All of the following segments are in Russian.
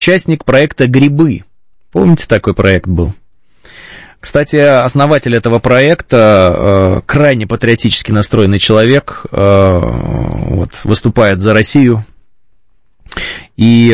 участник проекта «Грибы». Помните, такой проект был? Кстати, основатель этого проекта, крайне патриотически настроенный человек, выступает за Россию. И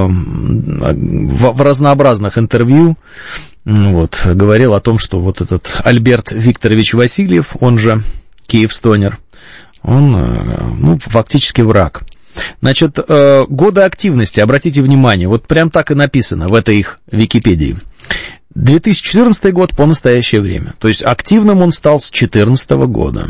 в разнообразных интервью говорил о том, что вот этот Альберт Викторович Васильев, он же Киевстонер, он фактически враг. Значит, годы активности, обратите внимание, вот прям так и написано в этой их Википедии. 2014 год по настоящее время. То есть активным он стал с 2014 года.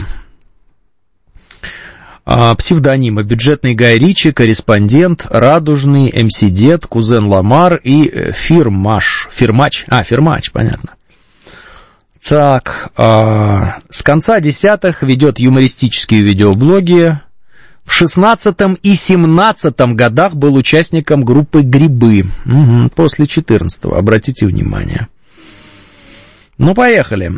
Псевдонимы: бюджетный Гай Ричи, корреспондент, радужный, МС Дед, кузен Ламар и Фирмач, понятно. Так, с конца десятых ведет юмористические видеоблоги. В 16-м и 17-м годах был участником группы «Грибы». После 14-го, обратите внимание. Ну, поехали.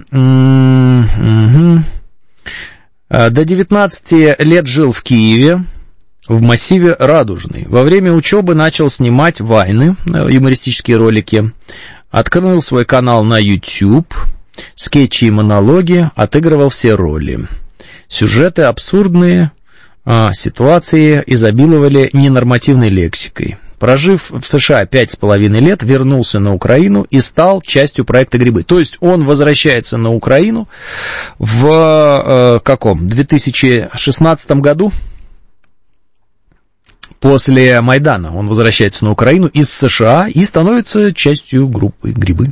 До 19 лет жил в Киеве, в массиве Радужный. Во время учебы начал снимать вайны, юмористические ролики. Открыл свой канал на YouTube, скетчи и монологи, отыгрывал все роли. Сюжеты абсурдные, ситуации изобиловали ненормативной лексикой. Прожив в США 5,5 лет, вернулся на Украину и стал частью проекта «Грибы». То есть он возвращается на Украину в 2016 году, после Майдана. Он возвращается на Украину из США и становится частью группы «Грибы».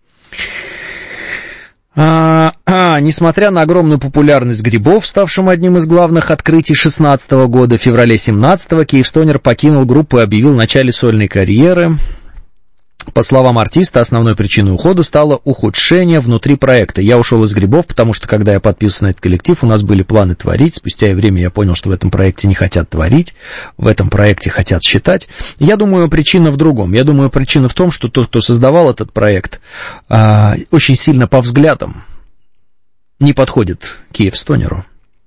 Несмотря на огромную популярность грибов, ставшим одним из главных открытий 2016 года, в феврале 2017-го Киевстонер покинул группу и объявил о начале сольной карьеры. По словам артиста, основной причиной ухода стало ухудшение внутри проекта. Я ушел из грибов, потому что, когда я подписывался на этот коллектив, у нас были планы творить. Спустя время я понял, что в этом проекте не хотят творить, в этом проекте хотят считать. Я думаю, причина в другом. Я думаю, причина в том, что тот, кто создавал этот проект, очень сильно по взглядам не подходит Киевстонеру.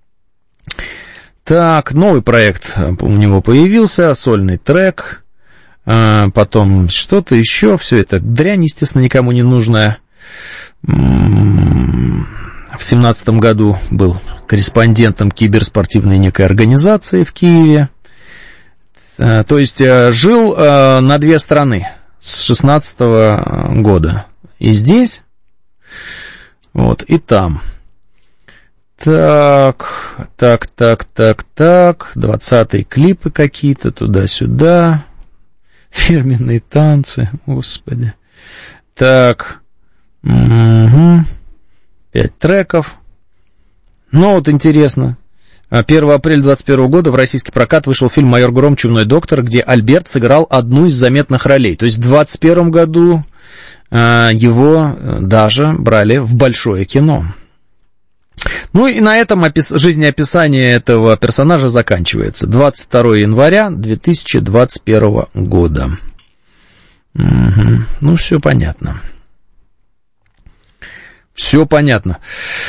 Так, новый проект у него появился, сольный трек. Потом что-то еще, все это дрянь, естественно, никому не нужная. В 2017 году был корреспондентом киберспортивной некой организации в Киеве. То есть жил на две страны с 2016 года. И здесь, и там. Так, 20-е клипы какие-то туда-сюда. Фирменные танцы, господи. Так, 5 треков. Интересно. 1 апреля 2021 года в российский прокат вышел фильм «Майор Гром. Чумной доктор», где Альберт сыграл одну из заметных ролей. То есть в 2021 году его даже брали в большое кино. И на этом жизнеописание этого персонажа заканчивается. 22 января 2021 года. Все понятно. Все понятно.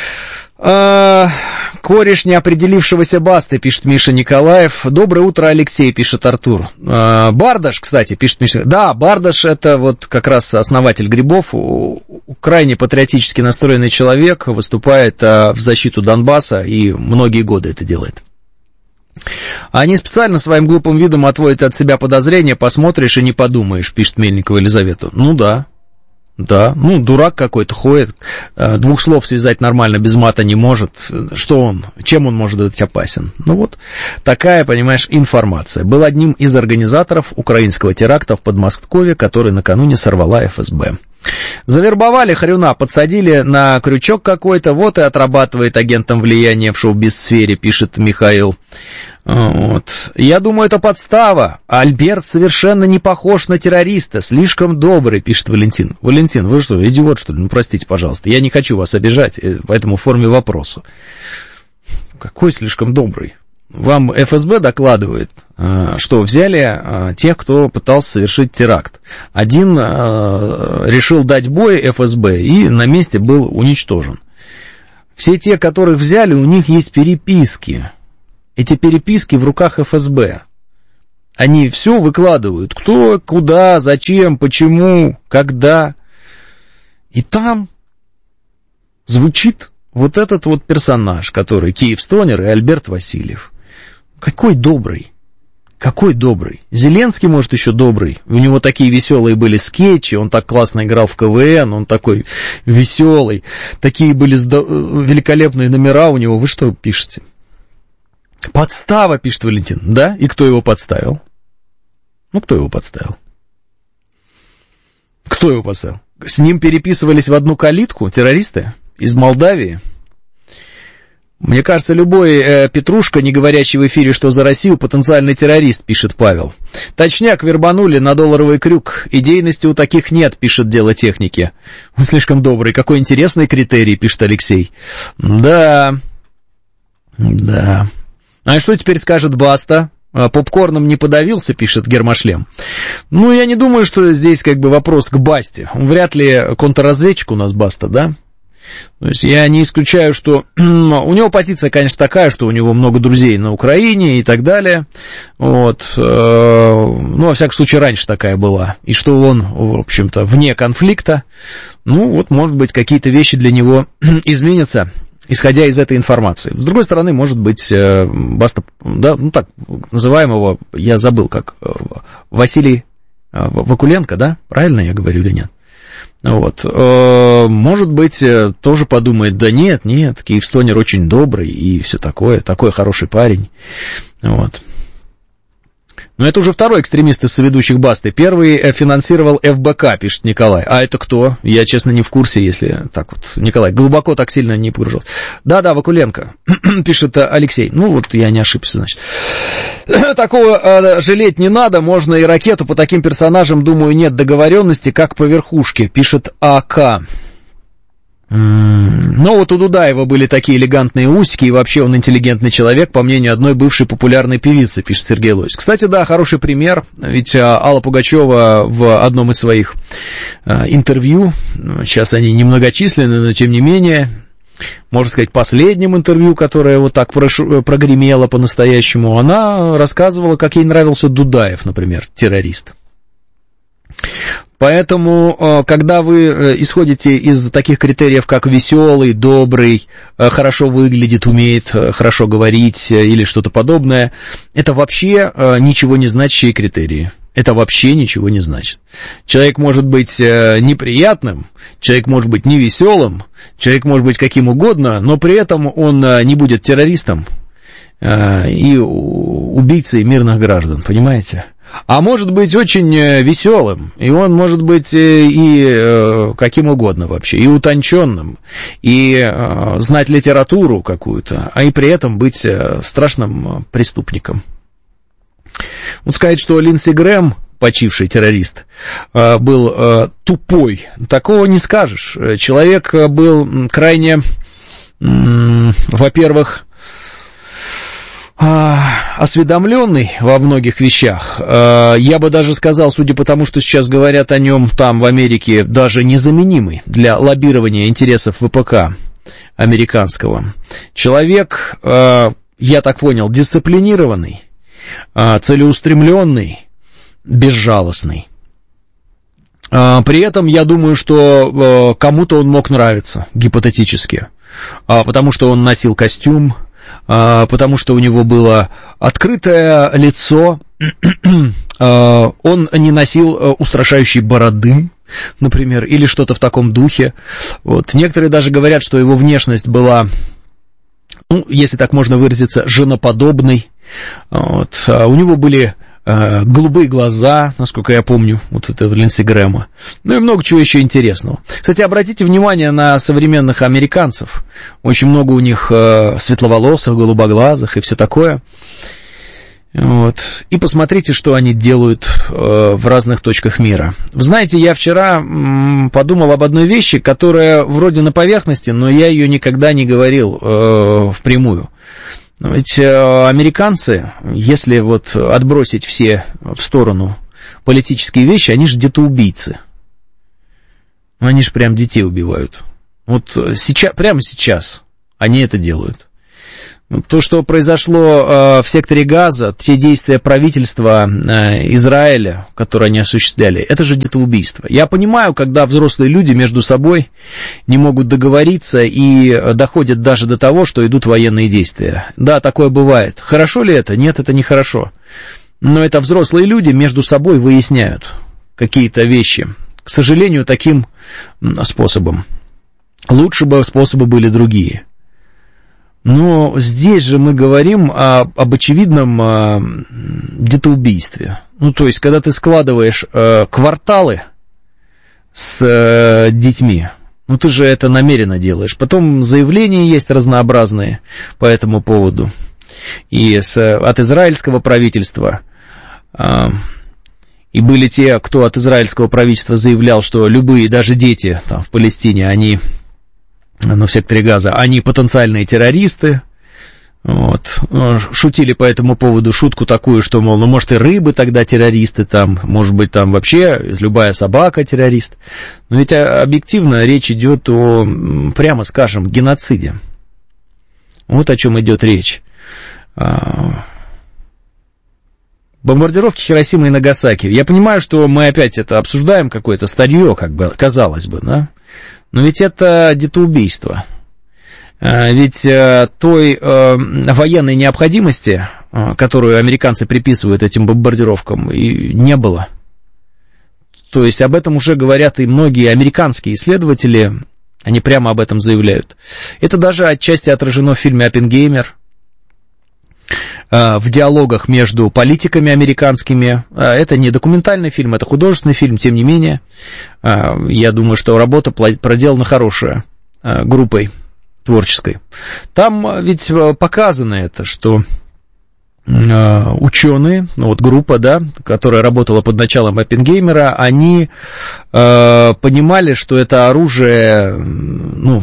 Кореш неопределившегося Басты, пишет Миша Николаев. Доброе утро, Алексей, пишет Артур. Бардаш, кстати, пишет Миша. Да, Бардаш — это как раз основатель Грибов, крайне патриотически настроенный человек, выступает в защиту Донбасса и многие годы это делает. Они специально своим глупым видом отводят от себя подозрения, посмотришь и не подумаешь, пишет Мельникова Елизавета. Да, дурак какой-то ходит, двух слов связать нормально без мата не может. Чем он может быть опасен? Такая, понимаешь, информация. Был одним из организаторов украинского теракта в Подмосковье, который накануне сорвала ФСБ. Завербовали хрюна, подсадили на крючок какой-то, и отрабатывает агентом влияния в шоу-биз-сфере, пишет Михаил. Я думаю, это подстава. Альберт совершенно не похож на террориста, слишком добрый, пишет Валентин. Валентин, вы что, идиот, что ли? Простите, пожалуйста, я не хочу вас обижать, поэтому в форме вопроса. Какой слишком добрый? Вам ФСБ докладывает, что взяли тех, кто пытался совершить теракт. Один решил дать бой ФСБ и на месте был уничтожен. Все те, которых взяли, у них есть переписки. Эти переписки в руках ФСБ. Они все выкладывают. Кто, куда, зачем, почему, когда. И там звучит вот этот вот персонаж, который Киевстонер и Альберт Васильев. Какой добрый. Какой добрый. Зеленский, может, еще добрый. У него такие веселые были скетчи, он так классно играл в КВН, он такой веселый. Такие были великолепные номера у него. Вы что пишете? Подстава, пишет Валентин. Да? И кто его подставил? Ну, кто его подставил? Кто его подставил? С ним переписывались в одну калитку террористы из Молдавии? Мне кажется, любой Петрушка, не говорящий в эфире, что за Россию, потенциальный террорист, пишет Павел. Точняк, вербанули на долларовый крюк. Идейности у таких нет, пишет Дело техники. Он слишком добрый. Какой интересный критерий, пишет Алексей. Да. А что теперь скажет Баста? Попкорном не подавился, пишет Гермошлем. Ну, я не думаю, что здесь как бы вопрос к Басте. Он вряд ли контрразведчик у нас Баста, да? То есть я не исключаю, что у него позиция, конечно, такая, что у него много друзей на Украине и так далее. Вот. Ну, во всяком случае, раньше такая была. И что он, в общем-то, вне конфликта. Ну, вот, может быть, какие-то вещи для него изменятся, исходя из этой информации. С другой стороны, может быть, Баста, да, ну так называемого, я забыл, как Василий Вакуленко, да? Правильно я говорю или нет? Вот. Может быть, тоже подумает, да нет, Киевстонер очень добрый и все такое, такой хороший парень. Вот. Но это уже второй экстремист из соведущих Басты. Первый финансировал ФБК, пишет Николай. А это кто? Я, честно, не в курсе, если так вот. Николай, глубоко так сильно не погружался. Да, Вакуленко, пишет Алексей. Ну, вот я не ошибся, значит. Такого жалеть не надо, можно и ракету. По таким персонажам, думаю, нет договоренности, как по верхушке, пишет АК. Но вот у Дудаева были такие элегантные усики, и вообще он интеллигентный человек, по мнению одной бывшей популярной певицы, пишет Сергей Лось. Кстати, да, хороший пример, ведь Алла Пугачева в одном из своих интервью, сейчас они немногочисленны, но тем не менее, можно сказать, последнем интервью, которое вот так прогремело по-настоящему, она рассказывала, как ей нравился Дудаев, например, террорист. Поэтому, когда вы исходите из таких критериев, как веселый, добрый, хорошо выглядит, умеет хорошо говорить или что-то подобное, это вообще ничего не значащие критерии. Это вообще ничего не значит. Человек может быть неприятным, человек может быть невеселым, человек может быть каким угодно, но при этом он не будет террористом и убийцей мирных граждан, понимаете? А может быть очень веселым, и он может быть и каким угодно вообще, и утонченным, и знать литературу какую-то, а и при этом быть страшным преступником. Вот сказать, что Линдси Грэм, почивший террорист, был тупой, такого не скажешь. Человек был крайне, во-первых, осведомленный во многих вещах. Я бы даже сказал, судя по тому, что сейчас говорят о нем там в Америке, даже незаменимый для лоббирования интересов ВПК американского. Человек, я так понял, дисциплинированный, целеустремленный, безжалостный. При этом я думаю, что кому-то он мог нравиться, гипотетически, потому что он носил костюм, потому что у него было открытое лицо, он не носил устрашающей бороды, например, или что-то в таком духе. Вот. Некоторые даже говорят, что его внешность была, ну, если так можно выразиться, женоподобной. Вот. У него были голубые глаза, насколько я помню, вот это Линдси Грэма. Ну и много чего еще интересного. Кстати, обратите внимание на современных американцев. Очень много у них светловолосых, голубоглазых и все такое. Вот. И посмотрите, что они делают в разных точках мира. Вы знаете, я вчера подумал об одной вещи, которая вроде на поверхности, но я ее никогда не говорил впрямую. Ведь американцы, если вот отбросить все в сторону политические вещи, они же где-то убийцы. Они же прям детей убивают. Вот сейчас, прямо сейчас они это делают. То, что произошло в секторе Газа, те действия правительства Израиля, которые они осуществляли, это же где-то убийство. Я понимаю, когда взрослые люди между собой не могут договориться и доходят даже до того, что идут военные действия. Да, такое бывает. Хорошо ли это? Нет, это нехорошо. Но это взрослые люди между собой выясняют какие-то вещи. К сожалению, таким способом. Лучше бы способы были другие. Но здесь же мы говорим об очевидном где-то убийстве. Ну, то есть, когда ты складываешь кварталы с детьми, ну, ты же это намеренно делаешь. Потом заявления есть разнообразные по этому поводу. И от израильского правительства. И были те, кто от израильского правительства заявлял, что любые, даже дети там, в Палестине, они... в секторе Газа, они потенциальные террористы, вот, шутили по этому поводу шутку такую, что, мол, ну, может, и рыбы тогда террористы там, может быть, там вообще любая собака террорист, но ведь объективно речь идет о, прямо скажем, геноциде, вот о чем идет речь. Бомбардировки Хиросимы и Нагасаки, я понимаю, что мы опять это обсуждаем, какое-то старье, как бы, казалось бы, да? Но ведь это где-то убийство. Ведь той военной необходимости, которую американцы приписывают этим бомбардировкам, и не было. То есть об этом уже говорят и многие американские исследователи, они прямо об этом заявляют. Это даже отчасти отражено в фильме «Оппенгеймер», в диалогах между политиками американскими. Это не документальный фильм, это художественный фильм, тем не менее, я думаю, что работа проделана хорошая группой творческой. Там ведь показано это, что ученые, ну вот группа, да, которая работала под началом Оппенгеймера, они понимали, что это оружие, ну,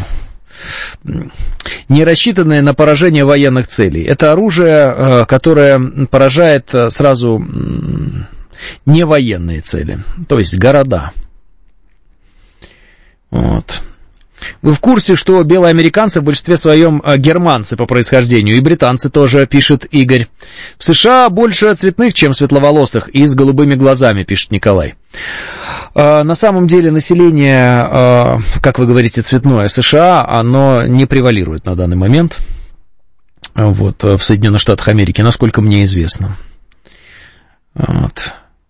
не рассчитанное на поражение военных целей. Это оружие, которое поражает сразу не военные цели, то есть города. Вот. Вы в курсе, что белые американцы в большинстве своем германцы по происхождению, и британцы тоже, пишет Игорь. В США больше цветных, чем светловолосых, и с голубыми глазами, пишет Николай. На самом деле население, как вы говорите, цветное США, оно не превалирует на данный момент вот, в Соединенных Штатах Америки, насколько мне известно. Вот.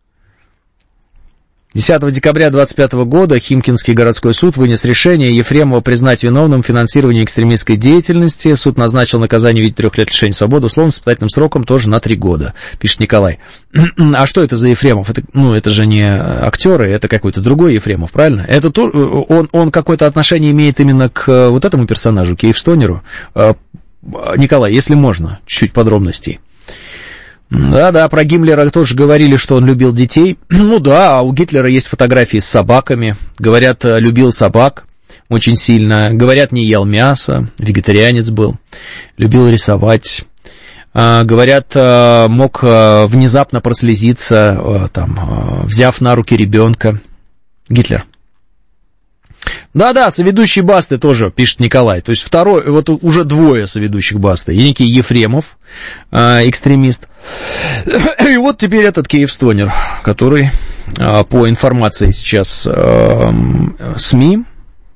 10 декабря 2025 года Химкинский городской суд вынес решение Ефремова признать виновным в финансировании экстремистской деятельности. Суд назначил наказание в виде 3 лет лишения свободы, условно, с испытательным сроком тоже на 3 года, пишет Николай. А что это за Ефремов? Это, ну, это же не актеры, это какой-то другой Ефремов, правильно? Это он какое-то отношение имеет именно к вот этому персонажу, Киевстонеру? Николай, если можно, чуть-чуть подробностей. Да, про Гиммлера тоже говорили, что он любил детей. Ну да, у Гитлера есть фотографии с собаками. Говорят, любил собак очень сильно. Говорят, не ел мясо, вегетарианец был. Любил рисовать. Говорят, мог внезапно прослезиться, там, взяв на руки ребенка. Гитлер. Да, соведущий Басты тоже, пишет Николай. То есть второй, вот уже 2 соведущих Басты. И некий Ефремов, экстремист. И вот теперь этот Киевстонер, который, по информации сейчас СМИ,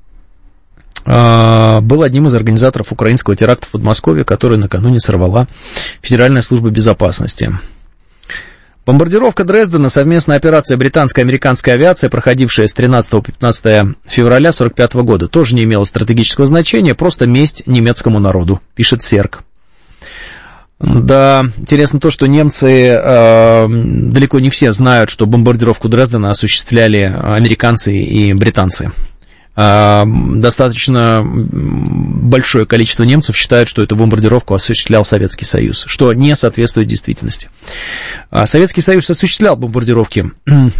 был одним из организаторов украинского теракта в Подмосковье, который накануне сорвала Федеральная служба безопасности. Бомбардировка Дрездена, совместная операция британской и американской авиации, проходившая с 13 по 15 февраля 1945 года, тоже не имела стратегического значения, просто месть немецкому народу, пишет Серк. Да, интересно то, что немцы далеко не все знают, что бомбардировку Дрездена осуществляли американцы и британцы. Достаточно большое количество немцев считают, что эту бомбардировку осуществлял Советский Союз, что не соответствует действительности. Советский Союз осуществлял бомбардировки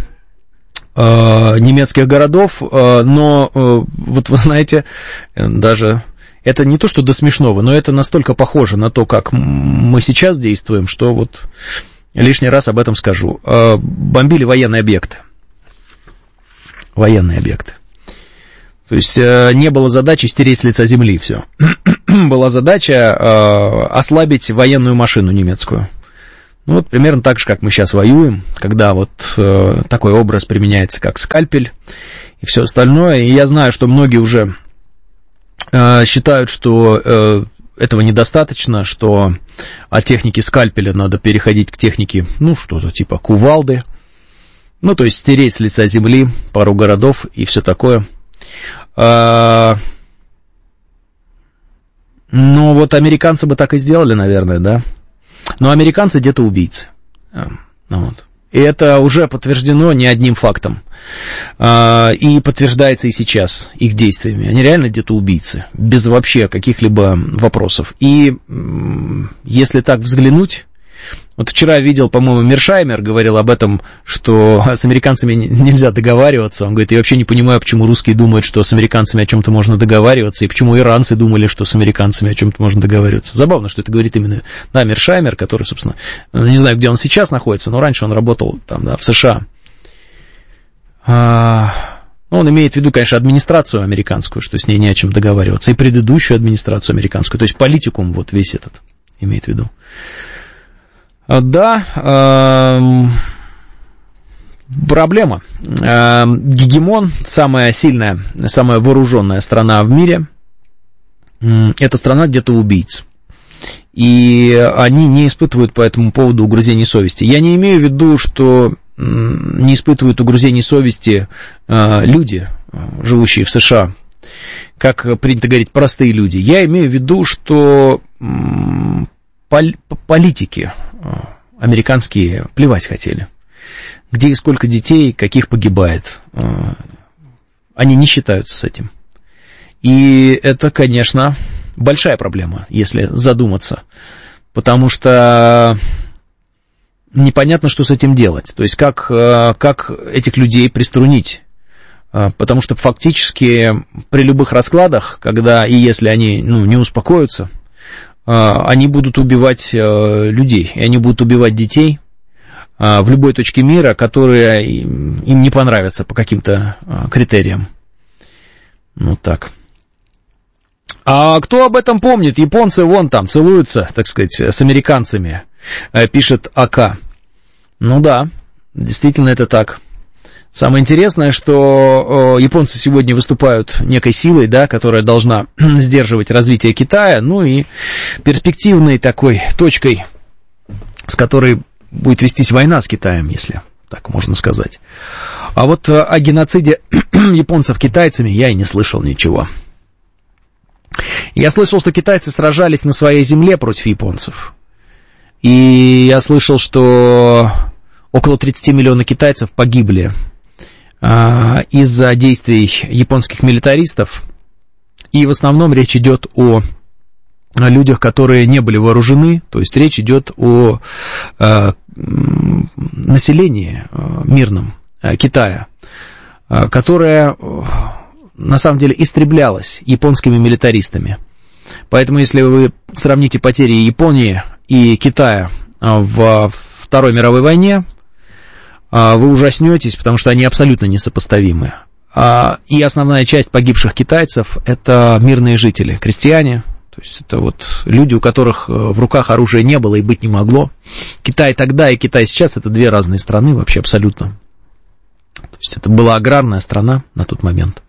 немецких городов, но, вот вы знаете, даже это не то, что до смешного, но это настолько похоже на то, как мы сейчас действуем, что вот лишний раз об этом скажу. Бомбили военные объекты. Военные объекты. То есть не было задачи стереть с лица земли все. была задача ослабить военную машину немецкую. Ну, вот примерно так же, как мы сейчас воюем, когда вот такой образ применяется, как скальпель и все остальное. И я знаю, что многие уже считают, что этого недостаточно, что от техники скальпеля надо переходить к технике, ну, что-то типа кувалды. Ну, то есть стереть с лица земли пару городов и все такое. Ну, вот американцы бы так и сделали, наверное, да? Но американцы где-то убийцы. Вот. И это уже подтверждено не одним фактом. И подтверждается и сейчас их действиями. Они реально где-то убийцы, без вообще каких-либо вопросов. И если так взглянуть... Вот вчера видел, по-моему, Мершаймер говорил об этом, что с американцами нельзя договариваться. Он говорит, я вообще не понимаю, почему русские думают, что с американцами о чем-то можно договариваться, и почему иранцы думали, что с американцами о чем-то можно договариваться. Забавно, что это говорит именно, да, Мершаймер, который, собственно, не знаю, где он сейчас находится, но раньше он работал там, да, в США. Он имеет в виду, конечно, администрацию американскую, что с ней не о чем договариваться, и предыдущую администрацию американскую, то есть политикум вот весь этот имеет в виду. Да, проблема. Гегемон, самая сильная, самая вооруженная страна в мире, это страна где-то убийц. И они не испытывают по этому поводу угрызений совести. Я не имею в виду, что не испытывают угрызений совести люди, живущие в США, как принято говорить, простые люди. Я имею в виду, что политики американские плевать хотели. Где и сколько детей, каких погибает. Они не считаются с этим. И это, конечно, большая проблема, если задуматься. Потому что непонятно, что с этим делать. То есть, как этих людей приструнить. Потому что фактически при любых раскладах, когда и если они не успокоятся, они будут убивать людей, и они будут убивать детей в любой точке мира, которые им не понравятся по каким-то критериям. Ну так. А кто об этом помнит? Японцы вон там целуются, так сказать, с американцами, пишет АК. Ну да, действительно это так. Самое интересное, что японцы сегодня выступают некой силой, да, которая должна сдерживать развитие Китая, ну и перспективной такой точкой, с которой будет вестись война с Китаем, если так можно сказать. А вот о геноциде японцев китайцами я и не слышал ничего. Я слышал, что китайцы сражались на своей земле против японцев. И я слышал, что около 30 миллионов китайцев погибли из-за действий японских милитаристов, и в основном речь идет о людях, которые не были вооружены, то есть речь идет о населении мирном Китая, которое на самом деле истреблялось японскими милитаристами. Поэтому если вы сравните потери Японии и Китая в Второй мировой войне, вы ужаснетесь, потому что они абсолютно несопоставимы. И основная часть погибших китайцев – это мирные жители, крестьяне, то есть это вот люди, у которых в руках оружия не было и быть не могло. Китай тогда и Китай сейчас – это две разные страны вообще абсолютно. То есть это была аграрная страна на тот момент.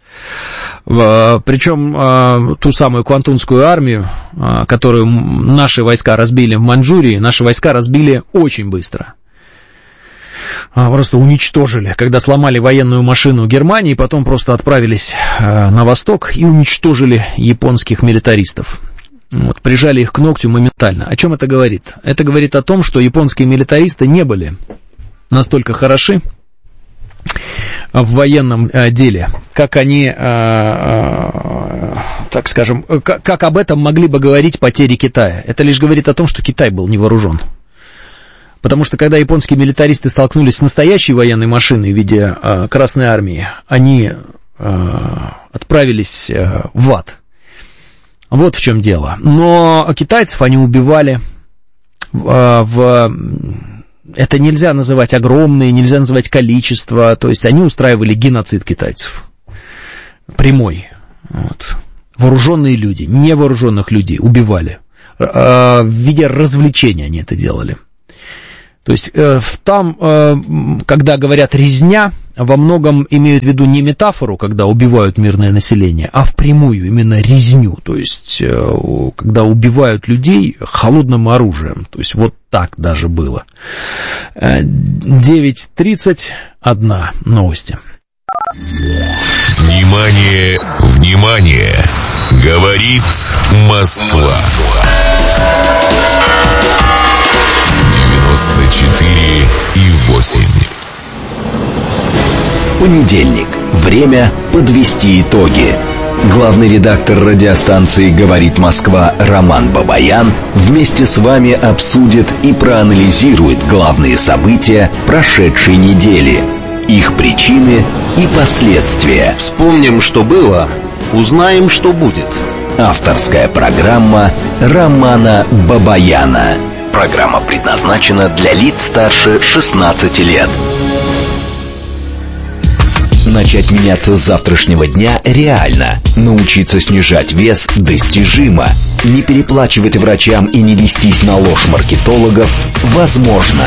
Причем ту самую Квантунскую армию, которую наши войска разбили в Маньчжурии, наши войска разбили очень быстро. Просто уничтожили, когда сломали военную машину Германии, потом просто отправились на восток и уничтожили японских милитаристов. Вот, прижали их к ногтю моментально. О чем это говорит? Это говорит о том, что японские милитаристы не были настолько хороши в военном деле, как они, так скажем, как об этом могли бы говорить потери Китая. Это лишь говорит о том, что Китай был не вооружен. Потому что когда японские милитаристы столкнулись с настоящей военной машиной в виде Красной Армии, они отправились в ад. Вот в чем дело. Но китайцев они убивали это нельзя называть огромные, нельзя называть количество, то есть они устраивали геноцид китайцев. Прямой. Вот. вооруженные люди, невооруженных людей убивали. В виде развлечения они это делали. То есть там, когда говорят «резня», во многом имеют в виду не метафору, когда убивают мирное население, а впрямую именно резню. То есть, когда убивают людей холодным оружием. То есть, вот так даже было. 9:31, новости. Внимание, внимание! Говорит Москва. 94,8. Понедельник. Время подвести итоги. Главный редактор радиостанции «Говорит Москва» Роман Бабаян вместе с вами обсудит и проанализирует главные события прошедшей недели, их причины и последствия. Вспомним, что было, узнаем, что будет. Авторская программа Романа Бабаяна. Программа предназначена для лиц старше 16 лет. Начать меняться с завтрашнего дня реально. Научиться снижать вес достижимо. Не переплачивать врачам и не вестись на ложь маркетологов возможно.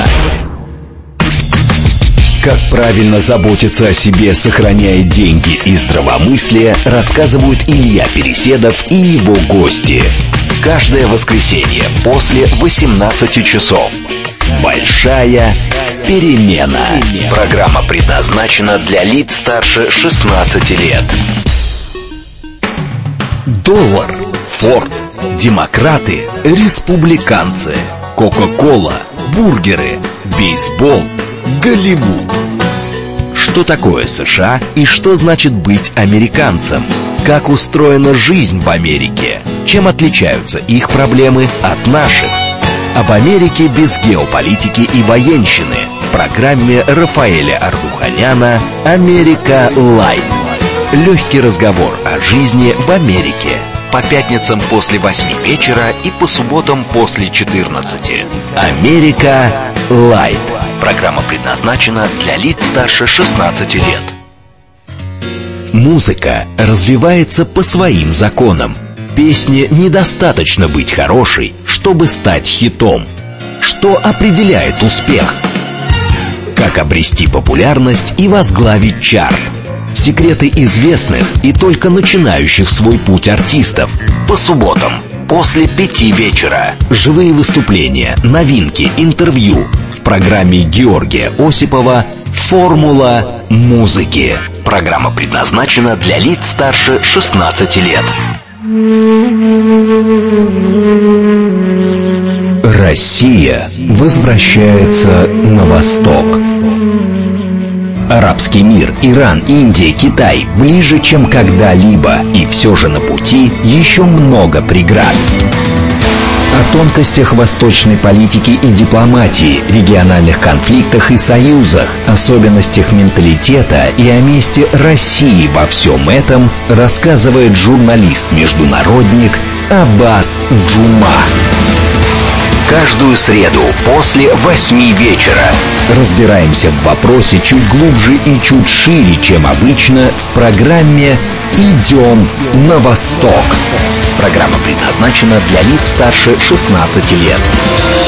Как правильно заботиться о себе, сохраняя деньги и здравомыслие, рассказывают Илья Переседов и его гости. Каждое воскресенье после 18 часов. Большая перемена. Программа предназначена для лиц старше 16 лет. Доллар, Форд, демократы, республиканцы, Кока-кола, бургеры, бейсбол, Голливуд. Что такое США и что значит быть американцем? Как устроена жизнь в Америке? Чем отличаются их проблемы от наших? Об Америке без геополитики и военщины в программе Рафаэля Ардуханяна «Америка Лайт». Легкий разговор о жизни в Америке. По пятницам после 8 вечера и по субботам после 14. «Америка Лайт». Программа предназначена для лиц старше 16 лет. Музыка развивается по своим законам. Песне недостаточно быть хорошей, чтобы стать хитом. Что определяет успех? Как обрести популярность и возглавить чарт? Секреты известных и только начинающих свой путь артистов. По субботам после 5 вечера. Живые выступления, новинки, интервью. В программе Георгия Осипова «Формула музыки». Программа предназначена для лиц старше 16 лет. Россия возвращается на восток. Арабский мир, Иран, Индия, Китай ближе, чем когда-либо. И все же на пути еще много преград. О тонкостях восточной политики и дипломатии, региональных конфликтах и союзах, особенностях менталитета и о месте России во всем этом рассказывает журналист-международник Аббас Джума. Каждую среду после 8 вечера разбираемся в вопросе чуть глубже и чуть шире, чем обычно, в программе «Идем на восток». Программа предназначена для лиц старше 16 лет.